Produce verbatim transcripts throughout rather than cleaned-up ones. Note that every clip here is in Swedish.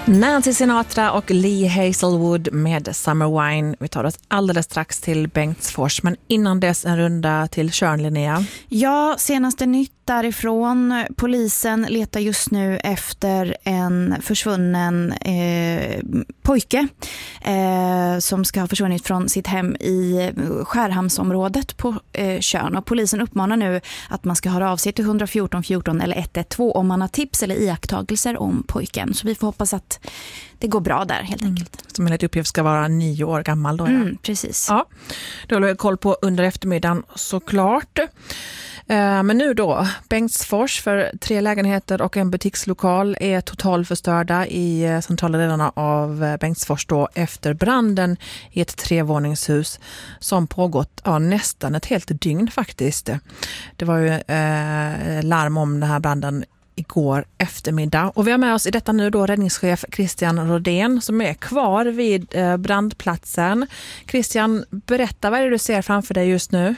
Nancy Sinatra och Lee Hazelwood med Summer Wine. Vi tar oss alldeles strax till Bengtsfors, men innan dess en runda till Tjörn, Linnea. Ja, senaste nytt därifrån. Polisen letar just nu efter en försvunnen eh, pojke eh, som ska ha försvunnit från sitt hem i Skärhamnsområdet på eh, Tjörn. Och polisen uppmanar nu att man ska höra av sig till ett ett fyra fjorton eller ett ett två om man har tips eller iakttagelser om pojken. Så vi får hoppas att det går bra där helt enkelt. Mm. Som enligt uppgift ska vara nio år gammal då. Ja. Mm, precis. Ja, det håller jag koll på under eftermiddagen såklart. Men nu då, Bengtsfors för tre lägenheter och en butikslokal är totalförstörda i centrala delarna av Bengtsfors då efter branden i ett trevåningshus som pågått ja, nästan ett helt dygn faktiskt. Det var ju eh, larm om den här branden igår eftermiddag. Och vi har med oss i detta nu då räddningschef Christian Rodén som är kvar vid eh, brandplatsen. Christian, berätta vad är det du ser framför dig just nu?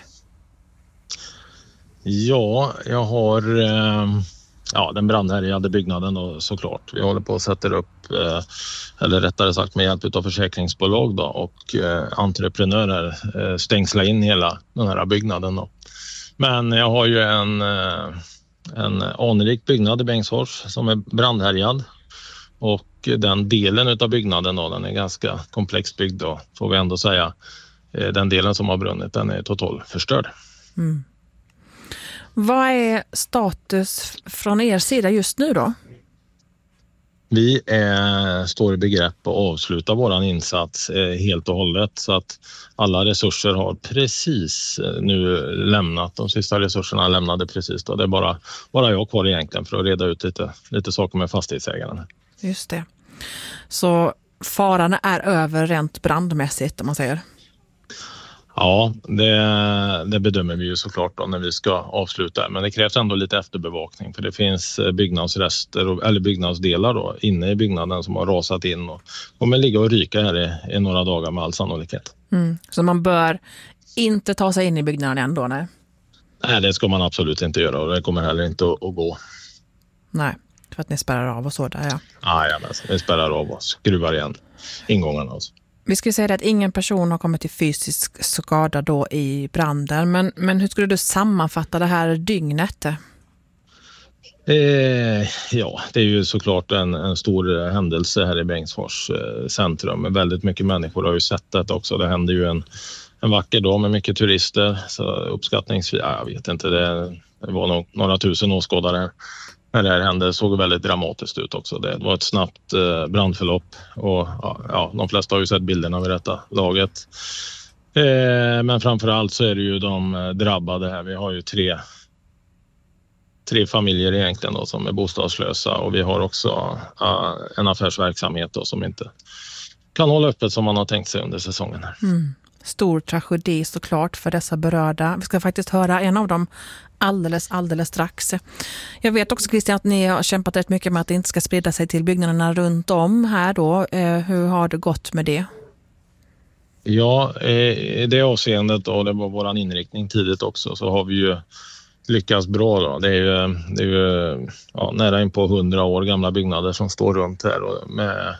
Ja, jag har eh, ja, den brandhärjade byggnaden då, såklart. Vi håller på att sätta upp, eh, eller rättare sagt med hjälp av försäkringsbolag då, och eh, entreprenörer eh, stängsla in hela den här byggnaden då. Men jag har ju en, eh, en anrik byggnad i Bengtsfors som är brandhärjad. Och den delen av byggnaden då, den är ganska komplext byggd då, får vi ändå säga. Eh, den delen som har brunnit, den är totalförstörd. Mm. Vad är status från er sida just nu då? Vi är, står i begrepp att avsluta våran insats eh, helt och hållet så att alla resurser har precis nu lämnat. De sista resurserna lämnade precis då. Det är bara, bara jag kvar egentligen för att reda ut lite, lite saker med fastighetsägaren. Just det. Så faran är över rent brandmässigt om man säger? Ja, det, det bedömer vi ju såklart då när vi ska avsluta. Men det krävs ändå lite efterbevakning för det finns byggnadsrester eller byggnadsdelar då inne i byggnaden som har rasat in och kommer ligga och ryka här i, i några dagar med all sannolikhet. Mm. Så man bör inte ta sig in i byggnaden ändå, nej? Nej, det ska man absolut inte göra och det kommer heller inte att, att gå. Nej, för att ni spärrar av och så där, ja. Ah, ja, men vi spärrar av och skruvar igen ingångarna och så. Vi skulle säga att ingen person har kommit till fysisk skada då i branden. Men, men hur skulle du sammanfatta det här dygnet? Eh, ja, det är ju såklart en, en stor händelse här i Bengtsfors eh, centrum. Väldigt mycket människor har ju sett det också. Det hände ju en, en vacker dag med mycket turister. Så uppskattningsvis, ja, jag vet inte, det, det var nog några tusen åskådare när det här hände. Det såg väldigt dramatiskt ut också. Det var ett snabbt eh, brandförlopp och ja, de flesta har ju sett bilderna vid detta laget. Eh, men framförallt så är det ju de drabbade här. Vi har ju tre, tre familjer egentligen då, som är bostadslösa och vi har också uh, en affärsverksamhet då, som inte kan hålla öppet som man har tänkt sig under säsongen här. Mm. Stor tragedi såklart för dessa berörda. Vi ska faktiskt höra en av dem alldeles, alldeles strax. Jag vet också, Christian, att ni har kämpat rätt mycket med att det inte ska sprida sig till byggnaderna runt om här då. Eh, hur har det gått med det? Ja, i det avseendet och det var våran inriktning tidigt också så har vi ju lyckats bra då. Det är ju, det är ju ja, nära in på hundra år gamla byggnader som står runt här och med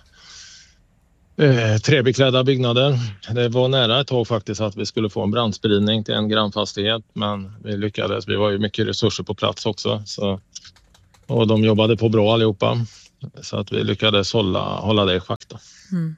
Eh, träbeklädda byggnader. Det var nära ett tag faktiskt att vi skulle få en brandspridning till en grannfastighet men vi lyckades. Vi var ju mycket resurser på plats också så, och de jobbade på bra allihopa så att vi lyckades hålla, hålla det i schack då. Mm.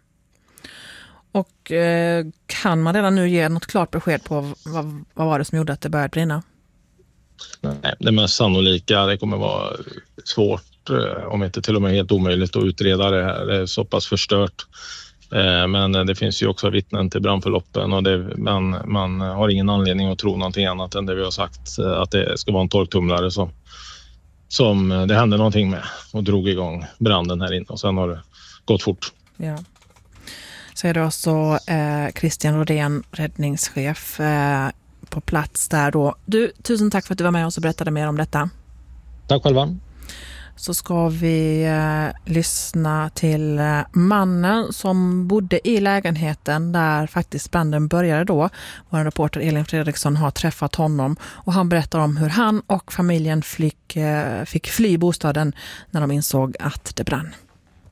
Och eh, kan man redan nu ge något klart besked på vad, vad var det som gjorde att det började brinna? Nej, det mest sannolika, det kommer vara svårt om inte till och med helt omöjligt att utreda det här. Det är så pass förstört. Men det finns ju också vittnen till brandförloppen och det, man, man har ingen anledning att tro någonting annat än det vi har sagt, att det ska vara en torktumlare som, som det hände någonting med och drog igång branden här inne och sen har det gått fort. Ja. Så är det också eh, Christian Rodén, räddningschef eh, på plats där då. Du, tusen tack för att du var med oss och berättade mer om detta. Tack själva. Så ska vi eh, lyssna till eh, mannen som bodde i lägenheten där faktiskt branden började då. Vår reporter Elin Fredriksson har träffat honom och han berättar om hur han och familjen fick, eh, fick fly bostaden när de insåg att det brann.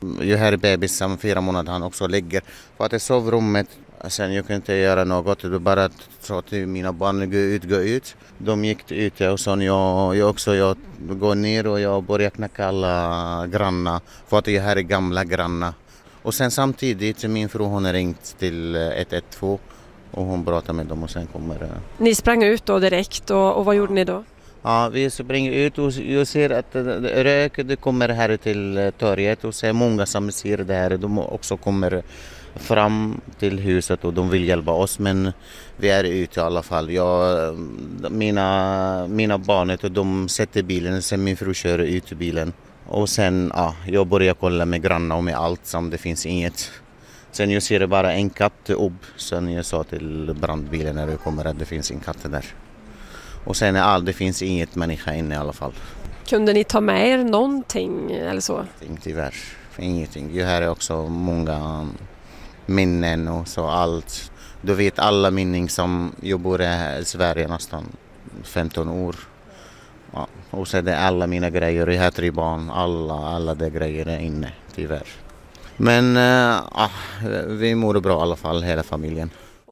Jag här är bebis som fyra månader han också ligger. För att det sovrummet, sen jag kunde inte göra något. Du bara sa till mina barn, gå ut, gå ut. De gick ut och sen jag, jag också, jag går ner och jag börjar knacka alla grannar. För att jag här är gamla grannar. Och sen samtidigt min fru hon har ringt till ett ett två och hon pratar med dem och sen kommer... Ni sprang ut då direkt och, och vad gjorde ni då? Ja, vi springer ut och jag ser att rök det kommer här till torget och ser många som ser det här. De också kommer fram till huset och de vill hjälpa oss men vi är ute i alla fall. Jag, mina, mina barn de sätter bilen sen min fru kör ut i bilen. Och sen ja, jag börjar kolla med grannar och med allt som det finns inget. Sen jag ser bara en katt upp. Sen jag sa till brandbilen när det kommer att det finns en katt där. Och sen ja, det finns inget människa inne i alla fall. Kunde ni ta med er någonting eller så? Ingenting tyvärr. Ingenting. Jag har också många minnen och så allt. Du vet alla minnen som jag bor i Sverige nästan femton år. Ja, och så är det alla mina grejer, jag har tre barn, alla, alla de grejer är inne, tyvärr. Men äh, vi mår bra i alla fall, hela familjen.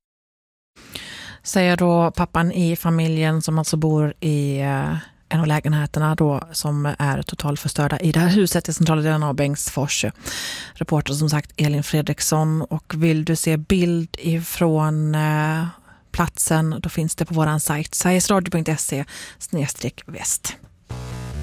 Säger då pappan i familjen som alltså bor i eh, en av lägenheterna då som är totalförstörda i det här huset i centrala delen av Bengtsfors. Reporter som sagt Elin Fredriksson, och vill du se bild ifrån eh, platsen då finns det på våran sajt sverigesradio punkt se snedstreck väst.